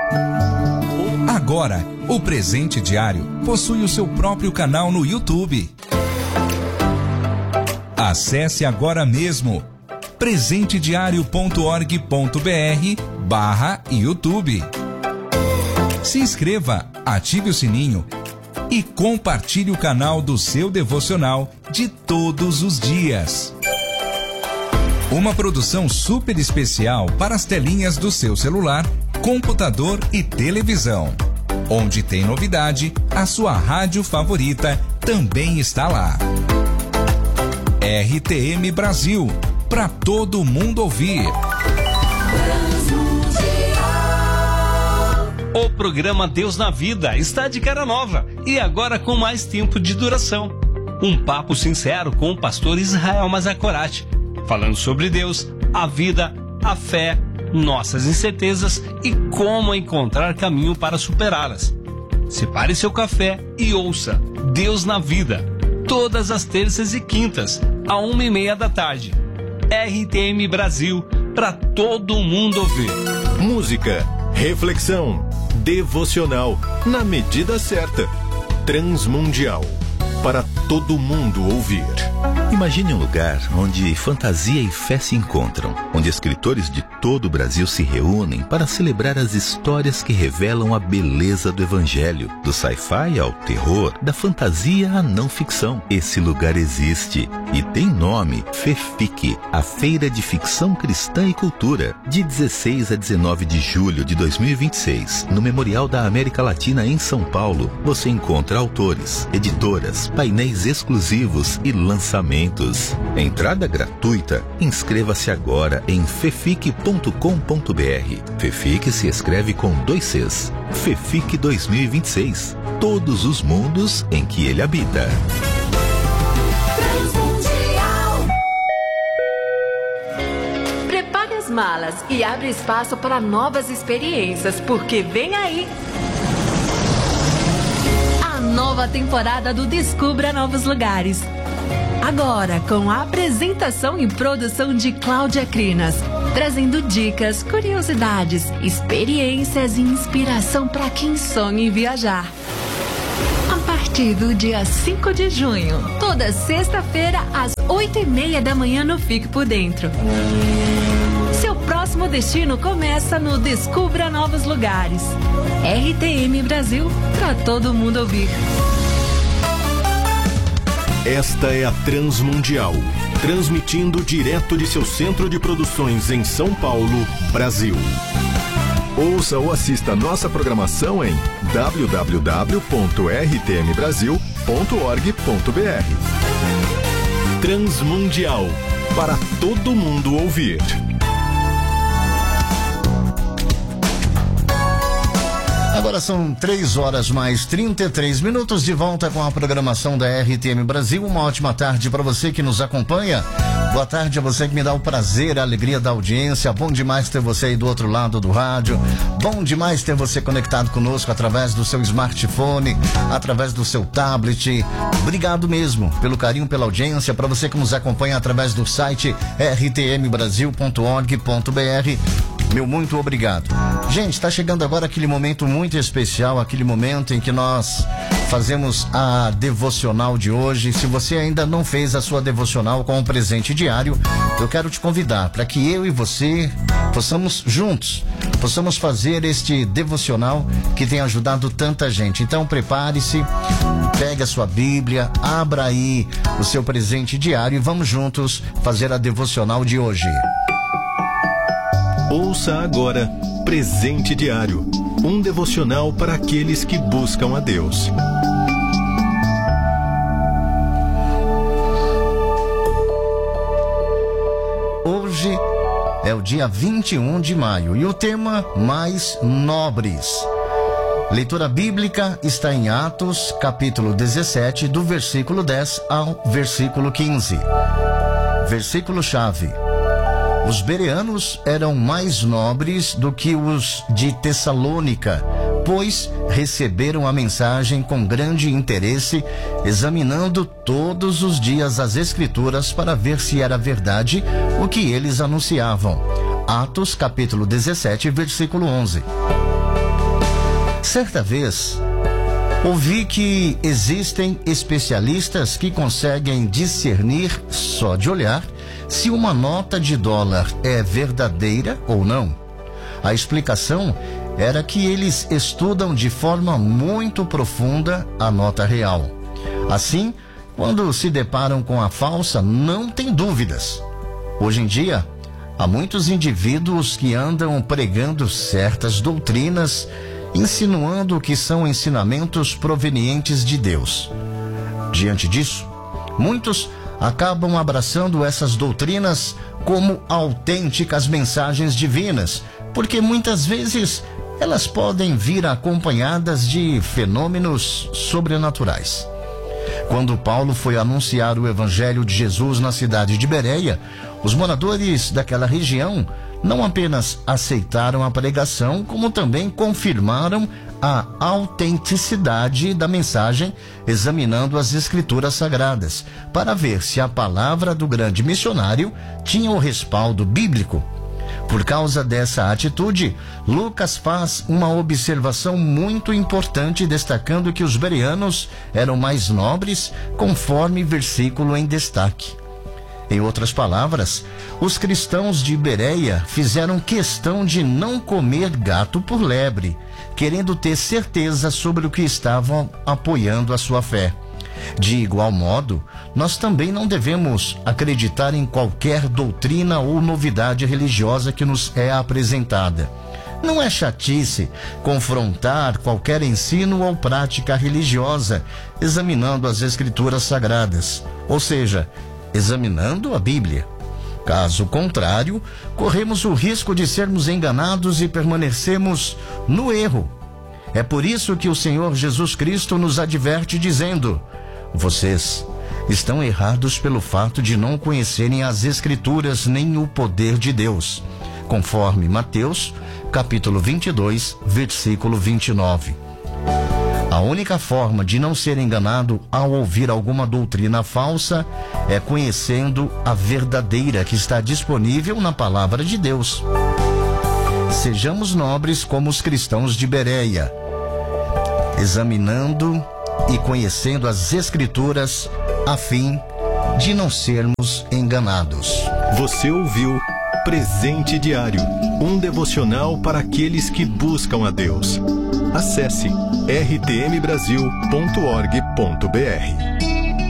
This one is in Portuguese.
Agora, o Presente Diário possui o seu próprio canal no YouTube. Acesse agora mesmo presentediario.org.br/YouTube. Se inscreva, ative o sininho e compartilhe o canal do seu devocional de todos os dias. Uma produção super especial para as telinhas do seu celular, computador e televisão. Onde tem novidade, a sua rádio favorita também está lá. RTM Brasil, para todo mundo ouvir. O programa Deus na Vida está de cara nova e agora com mais tempo de duração. Um papo sincero com o pastor Israel Mazakorati, falando sobre Deus, a vida, a fé, nossas incertezas e como encontrar caminho para superá-las. Separe seu café e ouça Deus na Vida, todas as terças e quintas, à 1:30 da tarde. RTM Brasil, para todo mundo ouvir. Música, reflexão, devocional, na medida certa. Transmundial, para todo mundo ouvir. Imagine um lugar onde fantasia e fé se encontram, onde escritores de todo o Brasil se reúnem para celebrar as histórias que revelam a beleza do Evangelho, do sci-fi ao terror, da fantasia à não ficção. Esse lugar existe e tem nome: FEFIC, a Feira de Ficção Cristã e Cultura, de 16 a 19 de julho de 2026, no Memorial da América Latina em São Paulo. Você encontra autores, editoras, painéis exclusivos e lançamentos. Entrada gratuita. Inscreva-se agora em fefic.com.br. FEFIC se escreve com 2 Cs. FEFIC 2026. Todos os mundos em que ele habita. Prepare as malas e abre espaço para novas experiências, porque vem aí a nova temporada do Descubra Novos Lugares. Agora, com a apresentação e produção de Cláudia Crinas, trazendo dicas, curiosidades, experiências e inspiração para quem sonha em viajar. A partir do dia 5 de junho, toda sexta-feira, às 8:30 da manhã no Fique por Dentro. Seu próximo destino começa no Descubra Novos Lugares. RTM Brasil, para todo mundo ouvir. Esta é a Transmundial, transmitindo direto de seu centro de produções em São Paulo, Brasil. Ouça ou assista nossa programação em www.rtmbrasil.org.br. Transmundial, para todo mundo ouvir. Agora são 3h mais 33 de volta com a programação da RTM Brasil. Uma ótima tarde para você que nos acompanha. Boa tarde a você que me dá o prazer, a alegria da audiência. Bom demais ter você aí do outro lado do rádio. Bom demais ter você conectado conosco através do seu smartphone, através do seu tablet. Obrigado mesmo pelo carinho, pela audiência. Para você que nos acompanha através do site rtmbrasil.org.br. Meu muito obrigado. Gente, está chegando agora aquele momento muito especial, aquele momento em que nós fazemos a devocional de hoje. Se você ainda não fez a sua devocional com o Presente Diário, eu quero te convidar para que eu e você possamos juntos, possamos fazer este devocional que tem ajudado tanta gente. Então prepare-se, pegue a sua Bíblia, abra aí o seu Presente Diário e vamos juntos fazer a devocional de hoje. Ouça agora Presente Diário, um devocional para aqueles que buscam a Deus. Hoje é o dia 21 de maio e o tema Mais Nobres. Leitura bíblica está em Atos, capítulo 17, do versículo 10 ao versículo 15. Versículo-chave. Os bereanos eram mais nobres do que os de Tessalônica, pois receberam a mensagem com grande interesse, examinando todos os dias as Escrituras para ver se era verdade o que eles anunciavam. Atos, capítulo 17, versículo 11. Certa vez, ouvi que existem especialistas que conseguem discernir, só de olhar, se uma nota de dólar é verdadeira ou não. A explicação era que eles estudam de forma muito profunda a nota real. Assim, quando se deparam com a falsa, não tem dúvidas. Hoje em dia, há muitos indivíduos que andam pregando certas doutrinas, insinuando que são ensinamentos provenientes de Deus. Diante disso, muitos acabam abraçando essas doutrinas como autênticas mensagens divinas, porque muitas vezes elas podem vir acompanhadas de fenômenos sobrenaturais. Quando Paulo foi anunciar o Evangelho de Jesus na cidade de Bereia, os moradores daquela região não apenas aceitaram a pregação, como também confirmaram a autenticidade da mensagem, examinando as Escrituras Sagradas, para ver se a palavra do grande missionário tinha o respaldo bíblico. Por causa dessa atitude, Lucas faz uma observação muito importante, destacando que os bereanos eram mais nobres, conforme versículo em destaque. Em outras palavras, os cristãos de Bereia fizeram questão de não comer gato por lebre, querendo ter certeza sobre o que estavam apoiando a sua fé. De igual modo, nós também não devemos acreditar em qualquer doutrina ou novidade religiosa que nos é apresentada. Não é chatice confrontar qualquer ensino ou prática religiosa, examinando as Escrituras Sagradas, ou seja, examinando a Bíblia. Caso contrário, corremos o risco de sermos enganados e permanecermos no erro. É por isso que o Senhor Jesus Cristo nos adverte dizendo: vocês estão errados pelo fato de não conhecerem as Escrituras nem o poder de Deus, conforme Mateus, capítulo 22, versículo 29. A única forma de não ser enganado ao ouvir alguma doutrina falsa é conhecendo a verdadeira que está disponível na palavra de Deus. Sejamos nobres como os cristãos de Bereia, examinando e conhecendo as Escrituras, a fim de não sermos enganados. Você ouviu Presente Diário, um devocional para aqueles que buscam a Deus. Acesse rtmbrasil.org.br.